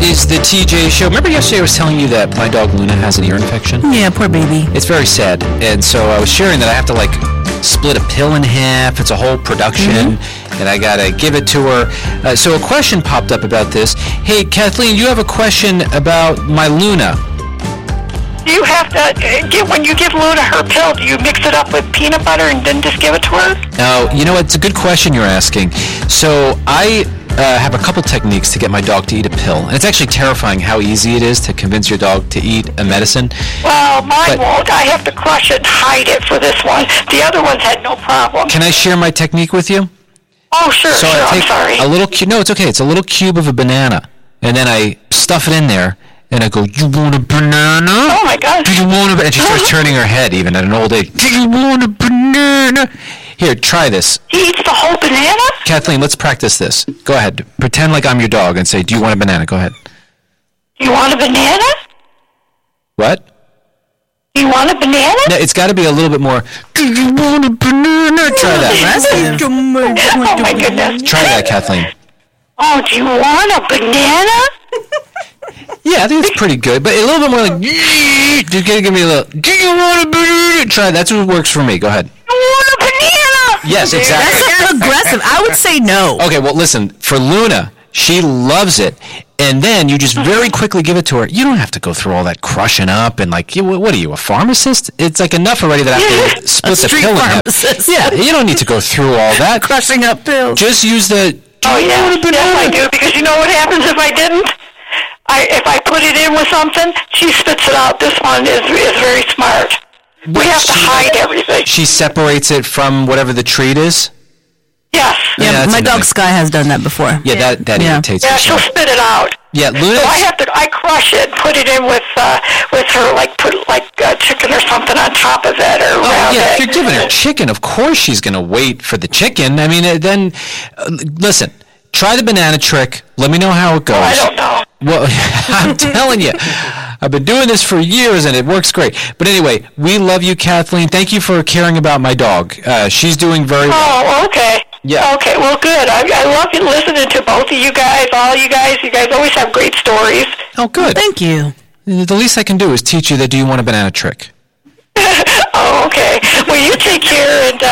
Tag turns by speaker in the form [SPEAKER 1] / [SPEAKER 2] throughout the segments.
[SPEAKER 1] is the TJ Show. Remember yesterday I was telling you that my dog Luna has an ear infection?
[SPEAKER 2] Yeah, poor baby.
[SPEAKER 1] It's very sad. And so I was sharing that I have to, split a pill in half. It's a whole production. And I got to give it to her. So a question popped up about this. Hey, Kathleen, you have a question about my Luna.
[SPEAKER 3] Do you have to, when you give Luna her pill, do you mix it up with peanut butter and then just give it to her?
[SPEAKER 1] No, you know what? It's a good question you're asking. So I have a couple techniques to get my dog to eat a pill. And it's actually terrifying how easy it is to convince your dog to eat a medicine.
[SPEAKER 3] Well, mine won't. I have to crush it and hide it for this one. The other ones had no problem.
[SPEAKER 1] Can I share my technique with you?
[SPEAKER 3] Oh, sure,
[SPEAKER 1] So
[SPEAKER 3] sure.
[SPEAKER 1] I
[SPEAKER 3] I'm
[SPEAKER 1] take
[SPEAKER 3] sorry.
[SPEAKER 1] a little cube. No, it's okay. It's a little cube of a banana. And then I stuff it in there. And I go, you want a banana?
[SPEAKER 3] Oh, my God.
[SPEAKER 1] Do you want a... And she starts turning her head even at an old age. Do you want a banana? Here, try this.
[SPEAKER 3] He eats the whole banana?
[SPEAKER 1] Kathleen, let's practice this. Go ahead. Pretend like I'm your dog and say, do you want a banana? Go ahead.
[SPEAKER 3] You want a banana?
[SPEAKER 1] What?
[SPEAKER 3] You want a banana?
[SPEAKER 1] No, it's got to be a little bit more. Do you want a banana? Try that.
[SPEAKER 3] Oh, my goodness.
[SPEAKER 1] Try that, Kathleen.
[SPEAKER 3] Oh, do you want a banana?
[SPEAKER 1] Yeah, I think it's pretty good, but a little bit more like. You gotta give me a little. Do you want a banana? Try that's what works for me. Go ahead.
[SPEAKER 3] You want a banana?
[SPEAKER 1] Yes, exactly.
[SPEAKER 2] That's aggressive. I would say no.
[SPEAKER 1] Okay, well, listen. For Luna, she loves it, and then you just very quickly give it to her. You don't have to go through all that crushing up and what are you, a pharmacist? It's enough already that I have to split the pill in half.
[SPEAKER 2] Pharmacist.
[SPEAKER 1] Yeah, you don't need to go through all that.
[SPEAKER 2] Crushing up pills.
[SPEAKER 1] Just use the.
[SPEAKER 3] Oh, yes, I do, because you know what happens if I didn't? If I put it in with something, she spits it out. This one is very smart. We have to hide everything.
[SPEAKER 1] She separates it from whatever the treat is?
[SPEAKER 3] Yes.
[SPEAKER 2] Yeah,
[SPEAKER 1] that's
[SPEAKER 2] my
[SPEAKER 1] annoying.
[SPEAKER 2] dog Sky has done that before.
[SPEAKER 1] Yeah, that irritates me.
[SPEAKER 3] Yeah, she'll
[SPEAKER 1] so.
[SPEAKER 3] spit it out.
[SPEAKER 1] Yeah, Luna.
[SPEAKER 3] So I crush it, put it in with her, put chicken or something on top of it or
[SPEAKER 1] Oh, yeah, if
[SPEAKER 3] it.
[SPEAKER 1] you're giving her chicken, of course she's going to wait for the chicken. I mean, then, listen, try the banana trick. Let me know how it goes.
[SPEAKER 3] I don't know.
[SPEAKER 1] Well, I'm telling you, I've been doing this for years, and it works great. But anyway, we love you, Kathleen. Thank you for caring about my dog. She's doing very well.
[SPEAKER 3] Oh, okay.
[SPEAKER 1] Yeah.
[SPEAKER 3] Okay, well, good. I love listening to both of you guys, all you guys. You guys always have great stories.
[SPEAKER 1] Oh, good.
[SPEAKER 2] Thank you.
[SPEAKER 1] The least I can do is teach you the do you want a banana trick.
[SPEAKER 3] Oh, okay. Well, you take care, and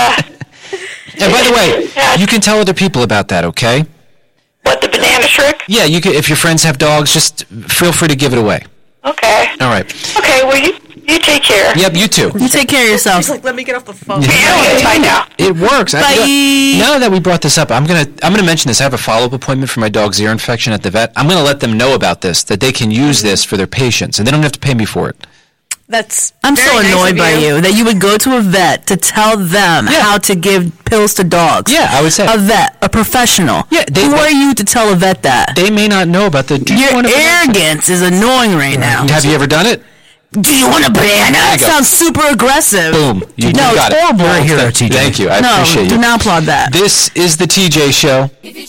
[SPEAKER 1] And by the way, you can tell other people about that, okay?
[SPEAKER 3] what, the banana trick?
[SPEAKER 1] Yeah, you can. If your friends have dogs, just feel free to give it away.
[SPEAKER 3] Okay.
[SPEAKER 1] All right.
[SPEAKER 3] Okay, well, you take care.
[SPEAKER 1] Yep, you too.
[SPEAKER 2] You take care of yourself.
[SPEAKER 4] She's like, let me get off the phone.
[SPEAKER 3] Bye now.
[SPEAKER 1] It works.
[SPEAKER 2] Bye.
[SPEAKER 1] Now that we brought this up, I'm gonna mention this. I have a follow-up appointment for my dog's ear infection at the vet. I'm gonna let them know about this, that they can use this for their patients, and they don't have to pay me for it.
[SPEAKER 2] I'm so annoyed by you that you would go to a vet to tell them how to give pills to dogs.
[SPEAKER 1] Yeah, I would say.
[SPEAKER 2] A vet, a professional.
[SPEAKER 1] Yeah,
[SPEAKER 2] Who are you to tell a vet that?
[SPEAKER 1] They may not know about the.
[SPEAKER 2] Your arrogance is annoying right now.
[SPEAKER 1] Have you ever done it?
[SPEAKER 2] Do you want a banana? That
[SPEAKER 1] go.
[SPEAKER 2] sounds super aggressive.
[SPEAKER 1] Boom. You
[SPEAKER 2] No,
[SPEAKER 1] got
[SPEAKER 2] it's
[SPEAKER 1] it.
[SPEAKER 2] horrible.
[SPEAKER 1] You're a hero, TJ. Thank you. I
[SPEAKER 2] No,
[SPEAKER 1] appreciate you.
[SPEAKER 2] do not applaud that.
[SPEAKER 1] This is the TJ Show.